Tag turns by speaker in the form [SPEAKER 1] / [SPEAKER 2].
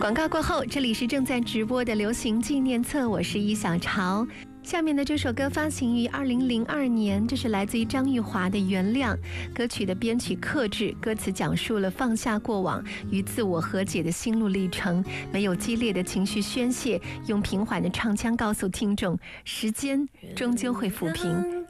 [SPEAKER 1] 广告过后，这里是正在直播的流行纪念册，我是易小潮。下面的这首歌发行于2002年，这是来自于张玉华的《原谅》。歌曲的编曲克制，歌词讲述了放下过往与自我和解的心路历程，没有激烈的情绪宣泄，用平缓的唱腔告诉听众，时间终究会抚平。